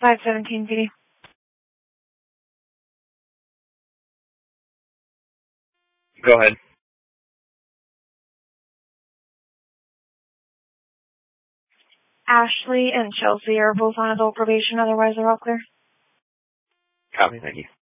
517 PD. Go ahead. Ashley and Chelsea are both on adult probation, otherwise they're all clear. Copy, thank you.